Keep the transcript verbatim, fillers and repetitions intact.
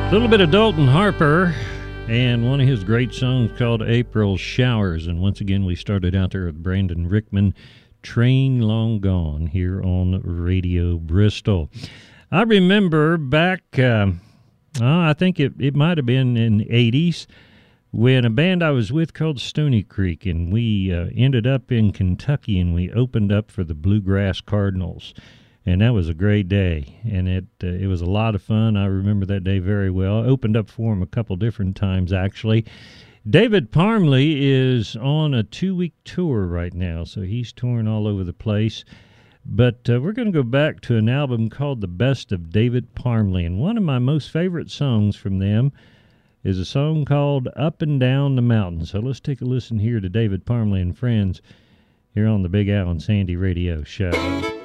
A little bit of Dalton Harper and one of his great songs called April Showers. And once again, we started out there with Brandon Rickman, Train Long Gone, here on Radio Bristol. I remember back, uh, oh, I think it, it might have been in the eighties, when a band I was with called Stony Creek, and we uh, ended up in Kentucky, and we opened up for the Bluegrass Cardinals. And that was a great day, and it uh, it was a lot of fun. I remember that day very well. I opened up for him a couple different times, actually. David Parmley is on a two-week tour right now, so he's touring all over the place. But uh, we're going to go back to an album called The Best of David Parmley, and one of my most favorite songs from them is a song called Up and Down the Mountain. So let's take a listen here to David Parmley and Friends here on the Big Al and Sandy Radio Show.